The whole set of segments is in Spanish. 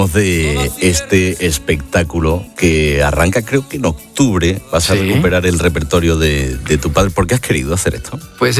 De este espectáculo que arranca, creo que en octubre, vas a recuperar el repertorio de tu padre. ¿Por qué has querido hacer esto? Pues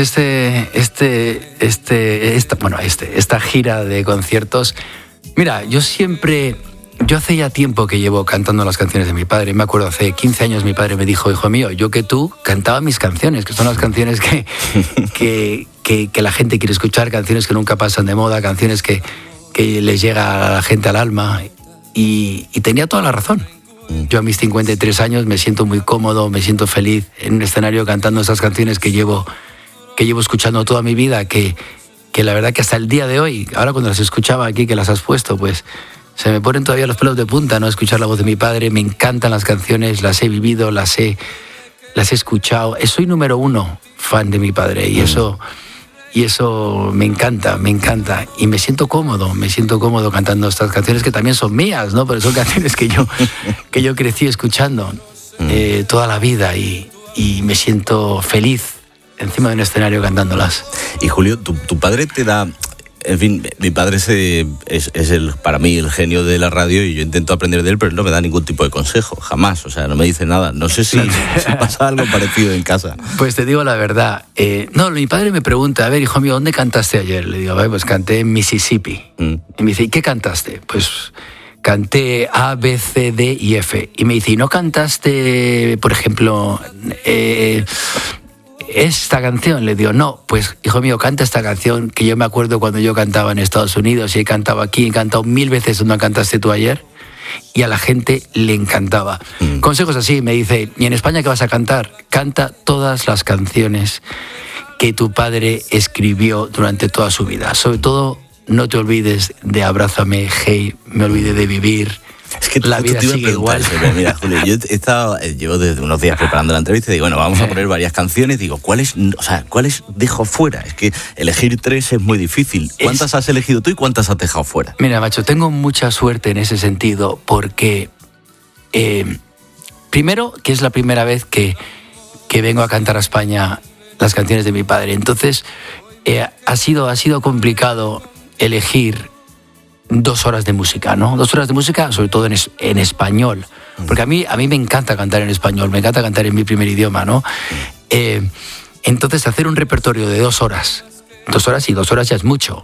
esta gira de conciertos, mira, yo hace ya tiempo que llevo cantando las canciones de mi padre. Me acuerdo, hace 15 años mi padre me dijo: hijo mío, yo que tú cantaba mis canciones, que son las canciones que la gente quiere escuchar, canciones que nunca pasan de moda, canciones que les llega a la gente al alma, y tenía toda la razón. Yo a mis 53 años me siento muy cómodo, me siento feliz en un escenario cantando esas canciones que llevo escuchando toda mi vida, que la verdad que hasta el día de hoy, ahora cuando las escuchaba aquí, que las has puesto, pues se me ponen todavía los pelos de punta, ¿no? Escuchar la voz de mi padre. Me encantan las canciones, las he vivido, las he escuchado. Soy número 1 fan de mi padre, y eso me encanta, y me siento cómodo cantando estas canciones que también son mías, ¿no? Pero son canciones que yo crecí escuchando toda la vida, y me siento feliz encima de un escenario cantándolas. Y Julio, tu padre te da... En fin, mi padre es para mí el genio de la radio, y yo intento aprender de él, pero no me da ningún tipo de consejo, jamás. O sea, no me dice nada. No sé si pasa algo parecido en casa. Pues te digo la verdad. Mi padre me pregunta: a ver, hijo mío, ¿dónde cantaste ayer? Le digo: pues canté en Mississippi. Y me dice: ¿y qué cantaste? Pues canté A, B, C, D y F. Y me dice: ¿y no cantaste, por ejemplo, esta canción? Le digo: no, pues hijo mío, canta esta canción, que yo me acuerdo cuando yo cantaba en Estados Unidos, y he cantado aquí, he cantado 1000 veces donde cantaste tú ayer, y a la gente le encantaba. Consejos así. Me dice: ¿y en España qué vas a cantar? Canta todas las canciones que tu padre escribió durante toda su vida. Sobre todo, no te olvides de Abrázame, Hey, Me olvidé de vivir. Es que la vida sigue igual. Mira, Julio, yo llevo desde unos días preparando la entrevista, y digo, bueno, vamos a poner varias canciones. Digo, ¿cuáles dejo fuera? Es que elegir 3 es muy difícil. ¿Cuántas has elegido tú y cuántas has dejado fuera? Mira, macho, tengo mucha suerte en ese sentido, porque primero, que es la primera vez que vengo a cantar a España las canciones de mi padre. Entonces, ha sido complicado elegir 2 horas de música, ¿no? 2 horas de música, sobre todo en español. Porque a mí me encanta cantar en español, me encanta cantar en mi primer idioma, ¿no? Entonces, hacer un repertorio de 2 horas, 2 horas y 2 horas ya es mucho,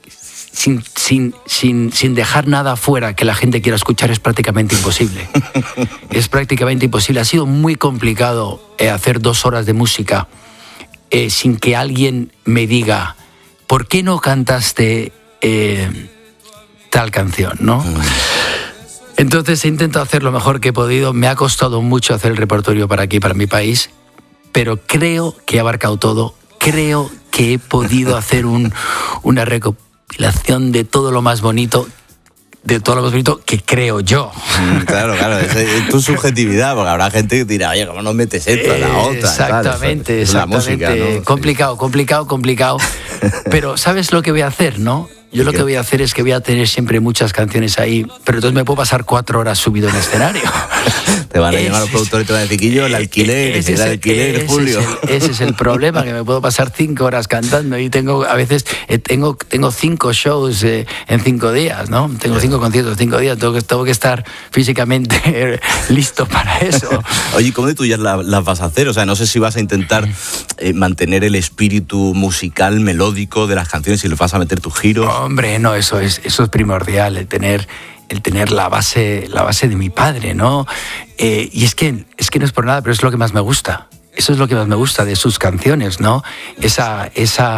sin dejar nada fuera que la gente quiera escuchar, es prácticamente imposible. Es prácticamente imposible. Ha sido muy complicado hacer 2 horas de música sin que alguien me diga: ¿por qué no cantaste tal canción, ¿no? Entonces he intentado hacer lo mejor que he podido. Me ha costado mucho hacer el repertorio para aquí, para mi país, pero creo que he abarcado todo. Creo que he podido hacer una recopilación de todo lo más bonito, que creo yo. Claro, es tu subjetividad, porque habrá gente que dirá: oye, ¿cómo no metes esto a la otra? Exactamente. La música, ¿no? Complicado. Pero ¿sabes lo que voy a hacer, no? Yo lo que voy a hacer es que voy a tener siempre muchas canciones ahí, pero entonces me puedo pasar 4 horas subido en escenario. Te van a llamar los productores y te van a decir: Quillo, el alquiler, Julio. Ese es el problema, que me puedo pasar 5 horas cantando, y a veces tengo 5 shows en 5 días, ¿no? Tengo 5 conciertos en 5 días, tengo que estar físicamente listo para eso. Oye, ¿cómo de tuyas las vas a hacer? O sea, no sé si vas a intentar mantener el espíritu musical, melódico de las canciones, y le vas a meter tus giros. Hombre, no, eso es primordial, el tener la base de mi padre, ¿no? Y es que no es por nada, pero es lo que más me gusta. Eso es lo que más me gusta de sus canciones, ¿no? Esa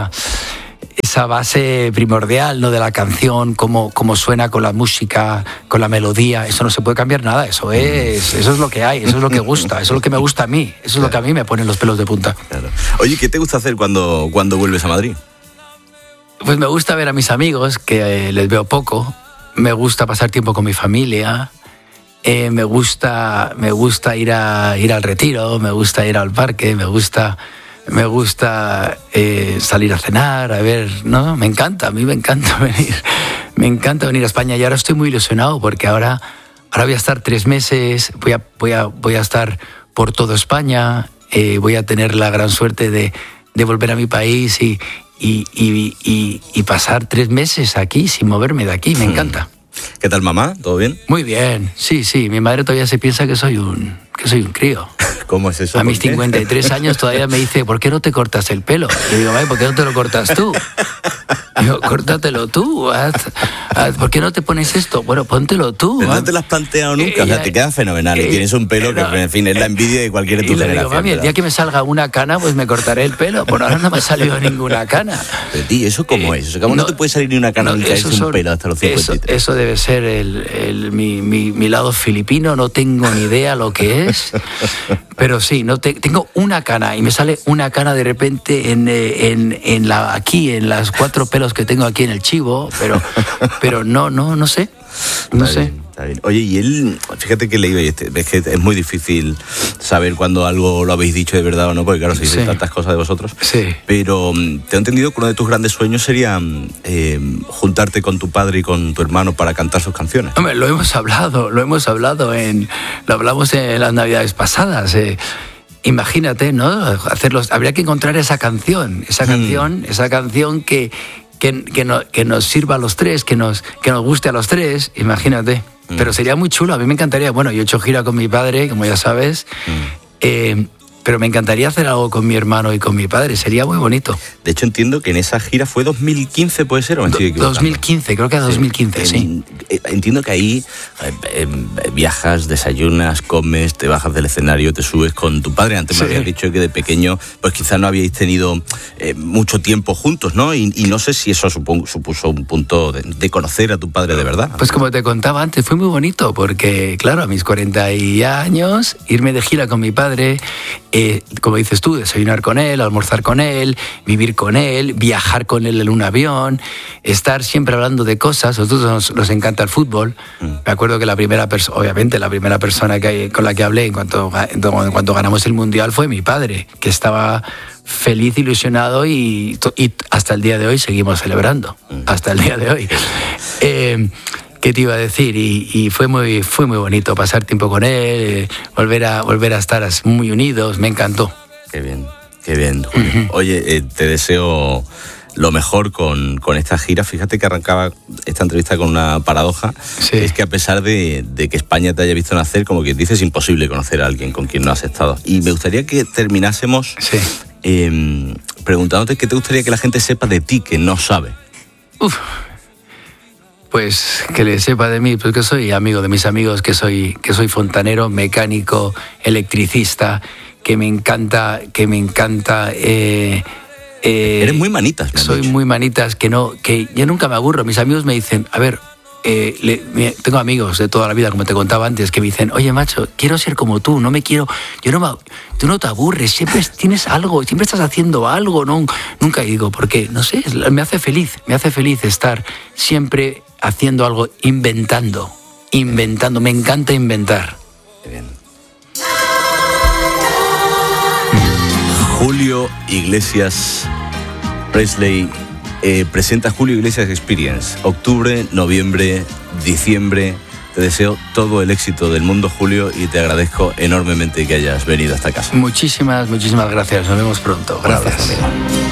base primordial, ¿no? De la canción, cómo suena con la música, con la melodía. Eso no se puede cambiar nada. Eso es lo que hay, eso es lo que gusta, eso es lo que me gusta a mí, eso es lo que a mí me pone los pelos de punta. Claro. Oye, ¿qué te gusta hacer cuando vuelves a Madrid? Pues me gusta ver a mis amigos, que les veo poco. Me gusta pasar tiempo con mi familia. Me gusta ir al retiro, me gusta ir al parque, me gusta salir a cenar, a ver, ¿no? A mí me encanta venir a España, y ahora estoy muy ilusionado porque ahora voy a estar 3 meses, voy a estar por toda España, voy a tener la gran suerte de volver a mi país y pasar 3 meses aquí sin moverme de aquí. Me encanta. ¿Qué tal, mamá? ¿Todo bien? Muy bien, sí, mi madre todavía se piensa que soy un crío. ¿Cómo es eso? A mis 53 años todavía me dice, ¿por qué no te cortas el pelo? Y digo, ¿por qué no te lo cortas tú? Digo, córtatelo tú, ¿por qué no te pones esto? Bueno, póntelo tú. Pero no te lo has planteado nunca, o sea, te queda fenomenal y tienes un pelo que, en fin, es la envidia de cualquier de tu generación. Digo, mami, el día que me salga una cana, pues me cortaré el pelo. Por ahora no me ha salido ninguna cana. Pero, tío, ¿eso cómo es? O sea, ¿cómo no te puede salir ni una cana ni caerse un pelo hasta los 53? Eso debe ser mi lado filipino, no tengo ni idea lo que es. Pero sí, tengo una cana y me sale una cana de repente aquí, en las 4 pelos que tengo aquí en el chivo, pero no sé. No sé. Está bien. Oye, y él, fíjate que le iba, es que es muy difícil saber cuando algo lo habéis dicho de verdad o no, porque claro, se dicen tantas cosas de vosotros. Sí. Pero te he entendido que uno de tus grandes sueños sería juntarte con tu padre y con tu hermano para cantar sus canciones. Hombre, lo hemos hablado, lo hablamos en las Navidades pasadas. Imagínate, ¿no? Habría que encontrar esa canción que nos sirva a los tres, que nos guste a los tres, imagínate. Pero sería muy chulo, a mí me encantaría. Bueno, yo he hecho gira con mi padre, como ya sabes, pero me encantaría hacer algo con mi hermano y con mi padre, sería muy bonito. De hecho, entiendo que en esa gira fue 2015, ¿puede ser? ¿O me estoy equivocando? 2015, creo que era 2015, sí. Entiendo que ahí viajas, desayunas, comes, te bajas del escenario, te subes con tu padre. Antes me habías dicho que de pequeño, pues quizás no habíais tenido mucho tiempo juntos, ¿no? Y no sé si eso supuso un punto de conocer a tu padre de verdad. Pues como te contaba antes, fue muy bonito, porque claro, a mis 40 años, irme de gira con mi padre, como dices tú, desayunar con él, almorzar con él, vivir con él, viajar con él en un avión, estar siempre hablando de cosas. A nosotros nos encanta el fútbol. Me acuerdo que la primera persona con la que hablé en cuanto ganamos el Mundial fue mi padre, que estaba feliz, ilusionado y hasta el día de hoy seguimos celebrando. Hasta el día de hoy. ¿Qué te iba a decir? Y fue muy bonito pasar tiempo con él, volver a estar muy unidos, me encantó. Qué bien, Julio. Oye, te deseo lo mejor con esta gira. Fíjate que arrancaba esta entrevista con una paradoja. Sí. Es que a pesar de que España te haya visto nacer, como quien dice, es imposible conocer a alguien con quien no has estado. Y me gustaría que terminásemos preguntándote qué te gustaría que la gente sepa de ti, que no sabe. Pues que le sepa de mí, pues que soy amigo de mis amigos, que soy fontanero, mecánico, electricista, que me encanta. Eres muy manitas. Soy muy manitas, que yo nunca me aburro. Mis amigos me dicen, a ver, tengo amigos de toda la vida, como te contaba antes, que me dicen, oye macho, quiero ser como tú, tú no te aburres, siempre tienes algo, siempre estás haciendo algo, ¿no? Nunca digo, porque, no sé, me hace feliz estar siempre haciendo algo, inventando, me encanta inventar. Qué bien. Julio Iglesias Presley presenta Julio Iglesias Experience, octubre, noviembre, diciembre. Te deseo todo el éxito del mundo, Julio, y te agradezco enormemente que hayas venido a esta casa. Muchísimas gracias, nos vemos pronto. Gracias.